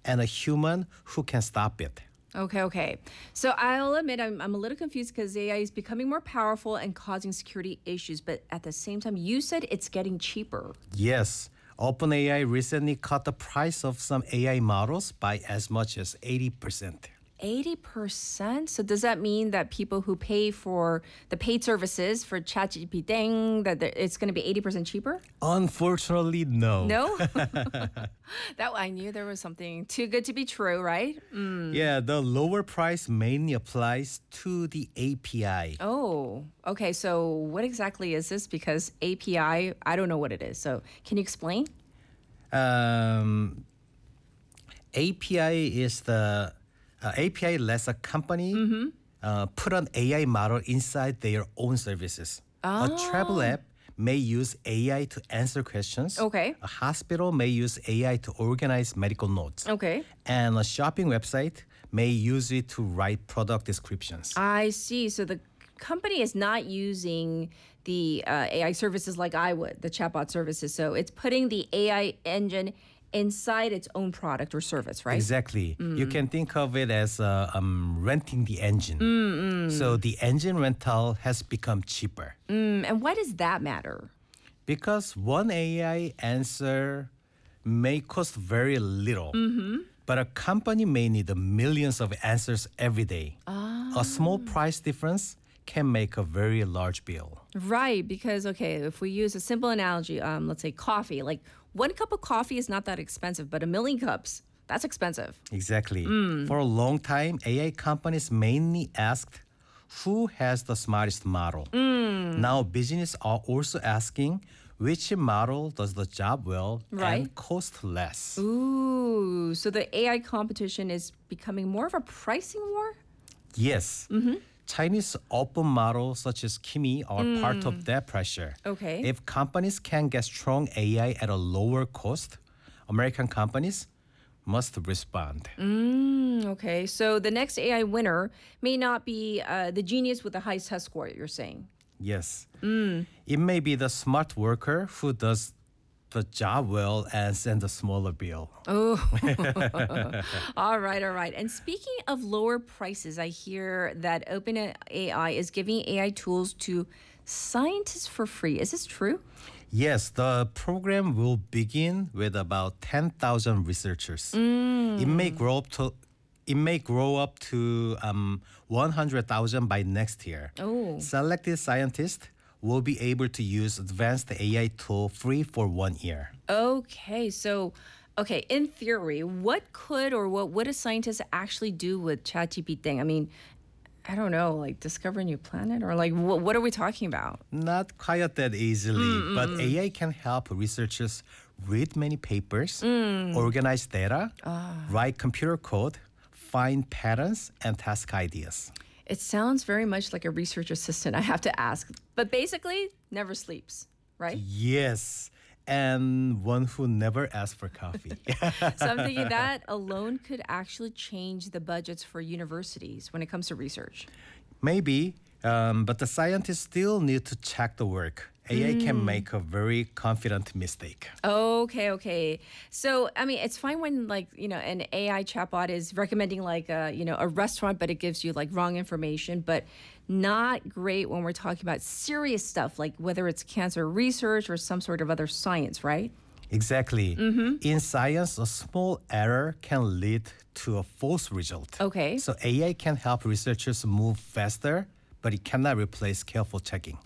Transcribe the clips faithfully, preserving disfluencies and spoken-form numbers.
and a human who can stop it. Okay, okay. So I'll admit I'm, I'm a little confused because A I is becoming more powerful and causing security issues. But at the same time, you said it's getting cheaper. Yes, OpenAI recently cut the price of some A I models by as much as eighty percent. eighty percent? So does that mean that people who pay for the paid services for ChatGPT, that there- it's going to be eighty percent cheaper? Unfortunately, no. No? That I knew there was something too good to be true, right? Mm. Yeah, the lower price mainly applies to the A P I. Oh, okay. So what exactly is this? Because A P I, I don't know what it is. So can you explain? Um, A P I is the uh, A P I lets a company uh, put an A I model inside their own services. A travel app may use A I to answer questions. Okay. A hospital may use A I to organize medical notes. Okay. And a shopping website may use it to write product descriptions. I see. So the company is not using the uh, A I services like I would, the chatbot services. So it's putting the A I engine inside its own product or service, right? Exactly. You can think of it as uh, um, renting the engine. So the engine rental has become cheaper Mm, and why does that matter? because one A I answer may cost very little, but a company may need millions of answers every day. A small price difference can make a very large bill. Right, because okay, if we use a simple analogy, um, let's say coffee, like one cup of coffee is not that expensive, but a million cups, that's expensive. Exactly. For a long time, A I companies mainly asked who has the smartest model. Now business are also asking which model does the job well Right. and cost less. Ooh, so the A I competition is becoming more of a pricing war? Yes. Chinese open models such as Kimi are part of that pressure. Okay. If companies can get strong A I at a lower cost, American companies must respond. Mm, okay, so the next A I winner may not be uh, the genius with the highest test score, you're saying. Yes. It may be the smart worker who does the job well and send a smaller bill. Oh, all right, all right. And speaking of lower prices, I hear that OpenAI is giving A I tools to scientists for free. Is this true? Yes, the program will begin with about ten thousand researchers. It may grow up to it may grow up to um, one hundred thousand by next year. Oh. Selected scientists will be able to use advanced A I tool free for one year. Okay, so, okay, in theory, what could or what would a scientist actually do with ChatGPT? I mean, I don't know, like discover a new planet or like what, what are we talking about? Not quite that easily, but A I can help researchers read many papers, organize data, write computer code, find patterns, and task ideas. It sounds very much like a research assistant, I have to ask. But basically, never sleeps, right? Yes, and one who never asks for coffee. So I'm thinking that alone could actually change the budgets for universities when it comes to research. Maybe, um, but the scientists still need to check the work. A I can make a very confident mistake. Okay, okay. So, I mean, it's fine when like, you know, an A I chatbot is recommending like a, you know, a restaurant, but it gives you like wrong information, but not great when we're talking about serious stuff, like whether it's cancer research or some sort of other science, right? Exactly. In science, a small error can lead to a false result. Okay. So A I can help researchers move faster, but it cannot replace careful checking.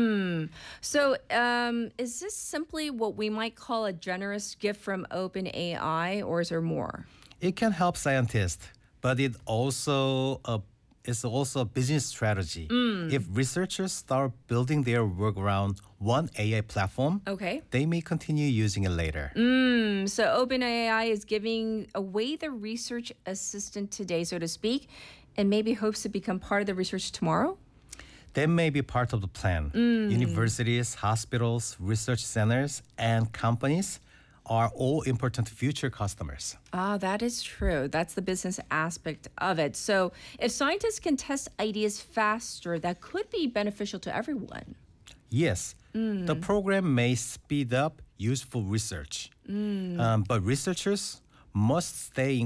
So, um, is this simply what we might call a generous gift from OpenAI, or is there more? It can help scientists, but it also a it's also a business strategy. If researchers start building their work around one A I platform, Okay. they may continue using it later. Mm, so, OpenAI is giving away the research assistant today, so to speak, and maybe hopes to become part of the research tomorrow? That may be part of the plan. Universities, hospitals, research centers, and companies are all important future customers. Ah, that is true. That's the business aspect of it. So, if scientists can test ideas faster, that could be beneficial to everyone. Yes, the program may speed up useful research, um, but researchers must stay in